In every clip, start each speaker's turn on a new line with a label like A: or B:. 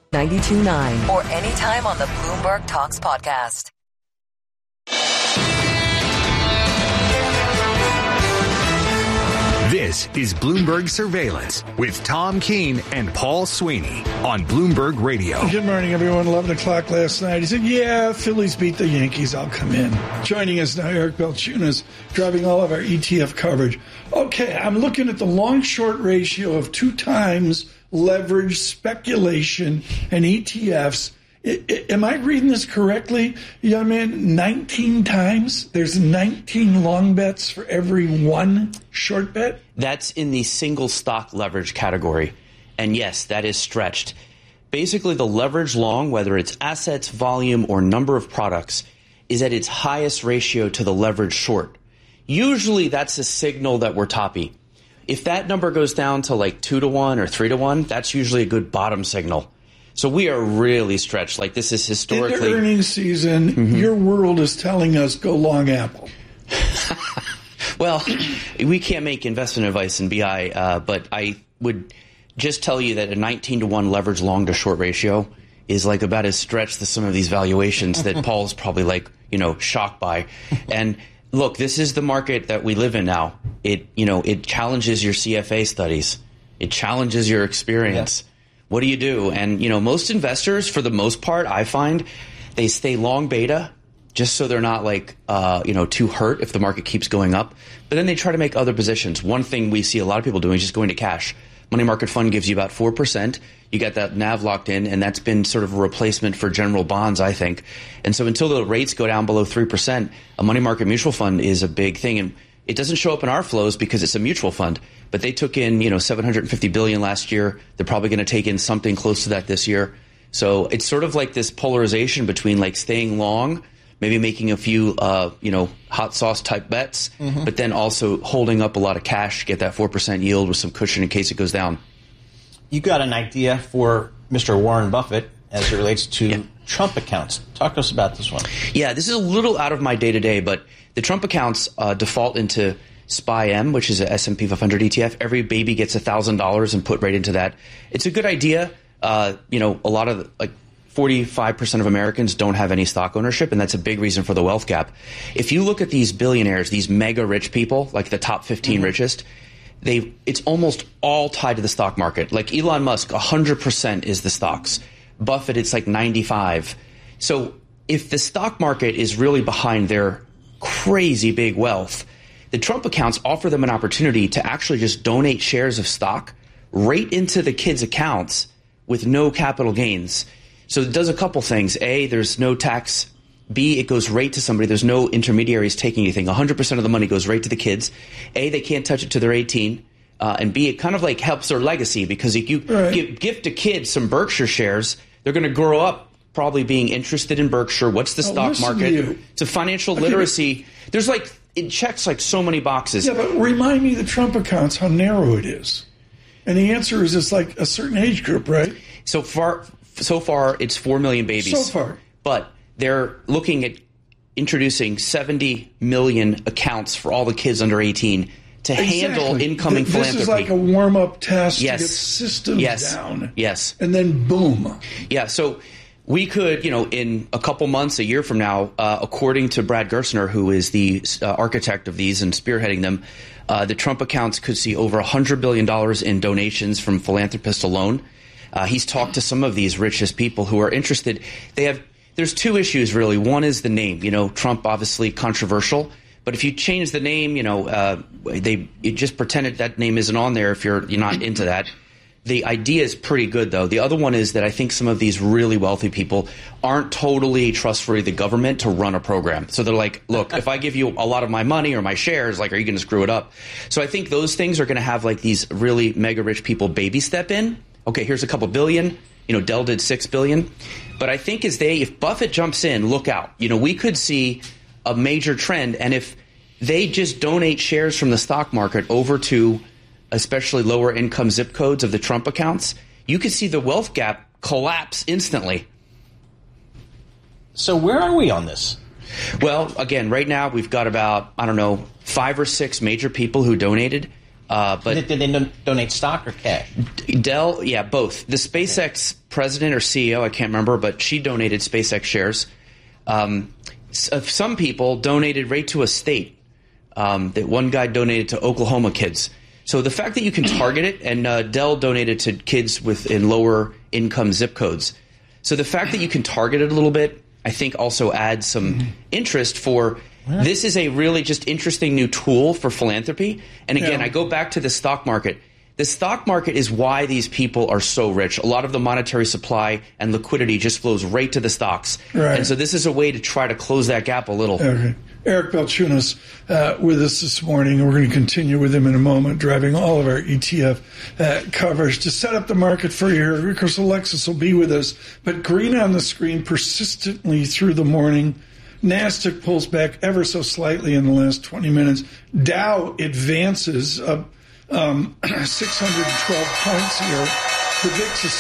A: 92.9 or anytime on the Bloomberg Talks podcast.
B: This is Bloomberg Surveillance with Tom Keene and Paul Sweeney on Bloomberg Radio.
C: Good morning, everyone. 11 o'clock last night. He said, yeah, Phillies beat the Yankees. I'll come in. Joining us now, Eric Balchunas, driving all of our ETF coverage. Okay, I'm looking at the long-short ratio of 2 times leverage, speculation, and ETFs. Am I reading this correctly, young man? 19 times? There's 19 long bets for every 1 short bet?
D: That's in the single stock leverage category. And yes, that is stretched. Basically, the leverage long, whether it's assets, volume, or number of products, is at its highest ratio to the leverage short. Usually, that's a signal that we're toppy. If that number goes down to like 2 to 1 or 3 to 1, that's usually a good bottom signal. So we are really stretched. Like this is historically.
C: In the earnings season, your world is telling us go long Apple.
D: Well, we can't make investment advice in BI, but I would just tell you that a 19 to 1 leverage long to short ratio is like about as stretched as some of these valuations that Paul's probably like, shocked by. And look, this is the market that we live in now. It challenges your CFA studies. It challenges your experience. Yeah. What do you do? And, most investors, for the most part, I find they stay long beta just so they're not too hurt if the market keeps going up. But then they try to make other positions. One thing we see a lot of people doing is just going to cash. Money market fund gives you about 4%. You got that NAV locked in, and that's been sort of a replacement for general bonds, I think. And so until the rates go down below 3%, a money market mutual fund is a big thing. And it doesn't show up in our flows because it's a mutual fund. But they took in, $750 billion last year. They're probably going to take in something close to that this year. So it's sort of like this polarization between like staying long, maybe making a few, hot sauce type bets, but then also holding up a lot of cash to get that 4% yield with some cushion in case it goes down.
E: You got an idea for Mr. Warren Buffett as it relates to Trump accounts. Talk to us about this one.
D: Yeah, this is a little out of my day-to-day, but the Trump accounts default into SPY-M, which is a S&P 500 ETF. Every baby gets $1,000 and put right into that. It's a good idea. A lot of 45% of Americans don't have any stock ownership, and that's a big reason for the wealth gap. If you look at these billionaires, these mega rich people, like the top 15 richest, it's almost all tied to the stock market. Like Elon Musk, 100% is the stocks. Buffett, it's like 95. So if the stock market is really behind their crazy big wealth, the Trump accounts offer them an opportunity to actually just donate shares of stock right into the kids' accounts with no capital gains. So it does a couple things. A, there's no tax. B, it goes right to somebody. There's no intermediaries taking anything. 100% of the money goes right to the kids. A, they can't touch it till they're 18. And B, it kind of like helps their legacy because if you gift a kid some Berkshire shares, they're going to grow up probably being interested in Berkshire. What's the stock market? It's a financial literacy. There's it checks so many boxes.
C: Yeah, but remind me the Trump accounts, how narrow it is. And the answer is it's like a certain age group, right?
D: So far, it's 4 million babies.
C: So far.
D: But they're looking at introducing 70 million accounts for all the kids under 18 to handle incoming philanthropy.
C: This is like a warm-up test to get systems down.
D: Yes.
C: And then boom.
D: Yeah, so we could, in a couple months, a year from now, according to Brad Gerstner, who is the architect of these and spearheading them, the Trump accounts could see over $100 billion in donations from philanthropists alone. He's talked to some of these richest people who are interested. There's 2 issues, really. One is the name. Trump, obviously controversial. But if you change the name, it just pretended that name isn't on there if you're not into that. The idea is pretty good, though. The other one is that I think some of these really wealthy people aren't totally trustworthy of the government to run a program. So they're like, look, if I give you a lot of my money or my shares, are you going to screw it up? So I think those things are going to have these really mega rich people baby step in. Okay, here's a couple billion. Dell did $6 billion. But I think if Buffett jumps in, look out. We could see a major trend. And if they just donate shares from the stock market over to especially lower income zip codes of the Trump accounts, you could see the wealth gap collapse instantly.
E: So where are we on this?
D: Well, again, right now we've got about, 5 or 6 major people who donated. But
E: did they donate stock or cash?
D: Dell, yeah, both. The SpaceX president or CEO, I can't remember, but she donated SpaceX shares. Some people donated right to a state. That one guy donated to Oklahoma kids. So the fact that you can target it, and Dell donated to kids in lower income zip codes. So the fact that you can target it a little bit, I think also adds some interest for this is a really just interesting new tool for philanthropy. And again, I go back to the stock market. The stock market is why these people are so rich. A lot of the monetary supply and liquidity just flows right to the stocks. Right. And so this is a way to try to close that gap a little.
C: Okay. Eric Balchunas with us this morning. We're going to continue with him in a moment, driving all of our ETF coverage. To set up the market for you, of course, Alexis will be with us. But green on the screen persistently through the morning. NASDAQ pulls back ever so slightly in the last 20 minutes. Dow advances up 612 points here. The VIX is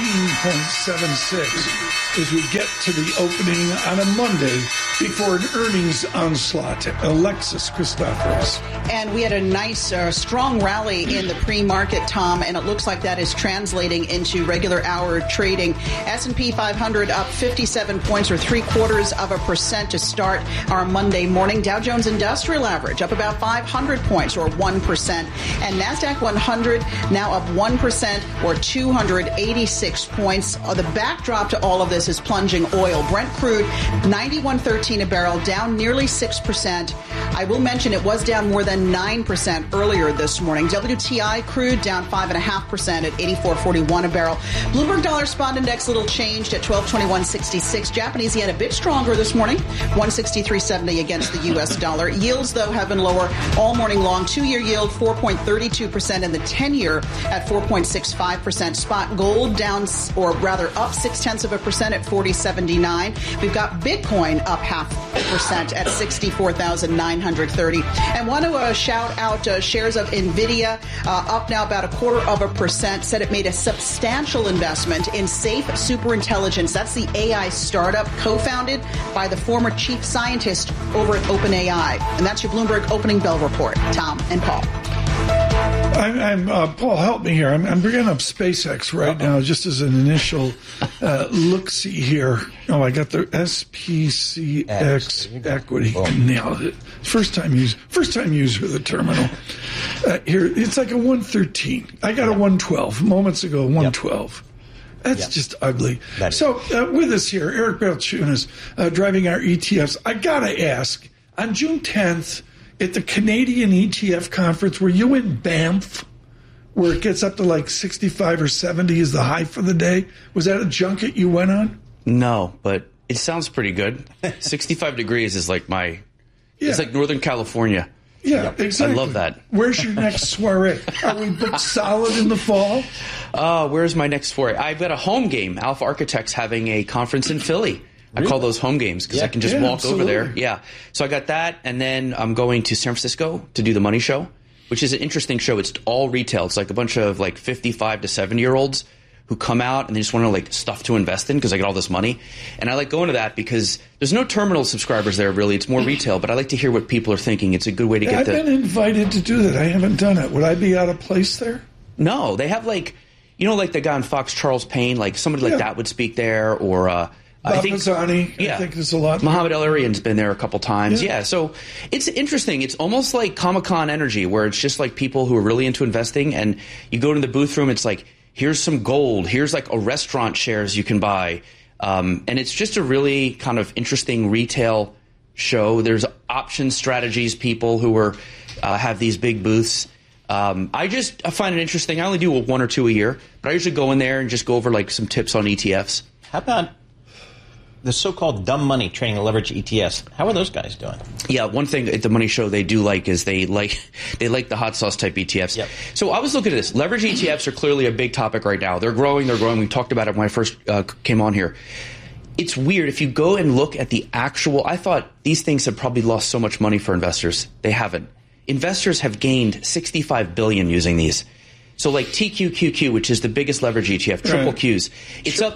C: 17.76 as we get to the opening on a Monday before an earnings onslaught. Alexis Christoforous.
F: And we had a nice, strong rally in the pre-market, Tom, and it looks like that is translating into regular hour trading. S&P 500 up 57 points or 0.75% to start our Monday morning. Dow Jones Industrial Average up about 500 points or 1%. And NASDAQ 100 now up 1% or 286 points. The backdrop to all of this is plunging oil. Brent crude, $91.13 a barrel, down nearly 6%. I will mention it was down more than 9% earlier this morning. WTI crude down 5.5% at 84.41 a barrel. Bloomberg Dollar Spot Index little changed at 1221.66. Japanese yen a bit stronger this morning, 163.70 against the U.S. dollar. Yields, though, have been lower all morning long. 2-year yield 4.32% and the 10-year at 4.65%. Spot gold down, or rather up 0.6% at 40.79. We've got Bitcoin up 0.5% at 64,930. And want to shout out shares of NVIDIA up now about 0.25%. Said it made a substantial investment in Safe Superintelligence. That's the AI startup co-founded by the former chief scientist over at OpenAI. And that's your Bloomberg Opening Bell Report. Tom and Paul.
C: I'm Paul, help me here. I'm bringing up SpaceX right now just as an initial look-see here. Oh, I got the SPCX equity. Nailed it. First time user of the terminal. Here, it's like a 113. I got a 112 moments ago, 112. That's just ugly. So with us here, Eric Balchunas, driving our ETFs. I got to ask, on June 10th, at the Canadian ETF conference, were you in Banff, where it gets up to like 65 or 70 is the high for the day? Was that a junket you went on?
D: No, but it sounds pretty good. 65 degrees is like it's like Northern California.
C: Yeah, exactly.
D: I love that.
C: Where's your next soiree? Are we booked solid in the fall?
D: Where's my next soiree? I've got a home game. Alpha Architects having a conference in Philly. Really? I call those home games because I can just walk over there. Yeah. So I got that, and then I'm going to San Francisco to do the Money Show, which is an interesting show. It's all retail. It's like a bunch of like 55 to 70-year-olds who come out and they just want to like stuff to invest in because I get all this money. And I like going to that because there's no terminal subscribers there really. It's more retail, but I like to hear what people are thinking. It's a good way to get
C: I've been invited to do that. I haven't done it. Would I be out of place there?
D: No. They have like, like the guy on Fox, Charles Payne, like somebody like that would speak there, or
C: I think Bazzani, I think there's a lot.
D: Muhammad El-Arian's been there a couple times. Yeah, so it's interesting. It's almost like Comic-Con energy, where it's just like people who are really into investing, and you go to the booth room, it's like, here's some gold, here's like a restaurant shares you can buy. And it's just a really kind of interesting retail show. There's option strategies people who are have these big booths. I find it interesting. I only do one or two a year, but I usually go in there and just go over like some tips on ETFs.
E: How about the so-called dumb money trading leverage ETFs? How are those guys doing? Yeah,
D: one thing at the Money Show they do like is they like the hot sauce type ETFs. Yep. So I was looking at this. Leverage ETFs are clearly a big topic right now. They're growing. We talked about it when I first came on here. It's weird. If you go and look at the actual, I thought these things have probably lost so much money for investors. They haven't. Investors have gained $65 billion using these. So like TQQQ, which is the biggest leverage ETF, triple Qs, it's up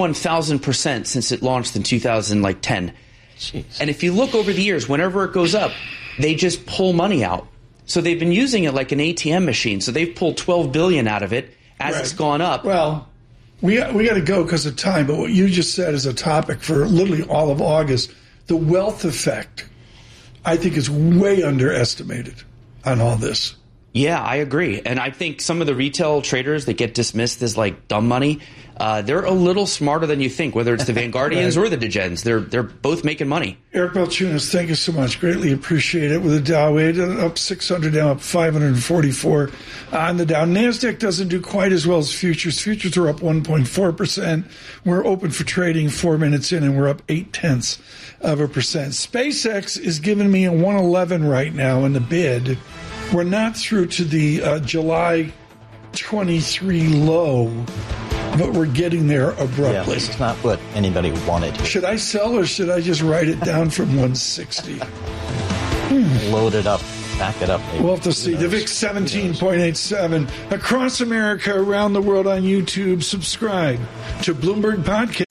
D: 41,000% since it launched in 2010. Jeez. And if you look over the years, whenever it goes up, they just pull money out. So they've been using it like an ATM machine. So they've pulled $12 billion out of it as it's gone up.
C: Well, We got to go because of time, but what you just said is a topic for literally all of August. The wealth effect, I think, is way underestimated on all this.
D: Yeah, I agree. And I think some of the retail traders that get dismissed as like dumb money, they're a little smarter than you think, whether it's the Vanguardians or the Degens. They're both making money.
C: Eric Balchunas, thank you so much. Greatly appreciate it. With the Dow up 600, down up 544 on the Dow. NASDAQ doesn't do quite as well as futures. Futures are up 1.4%. We're open for trading 4 minutes in, and we're up 0.8%. SpaceX is giving me a 111 right now in the bid. We're not through to the July 23 low, but we're getting there abruptly.
E: Yeah, this is not what anybody wanted.
C: Should I sell or should I just write it down from 160?
E: Load it up, back it up. Maybe.
C: We'll have to see. The VIX 17.87. Across America, around the world on YouTube. Subscribe to Bloomberg Podcast.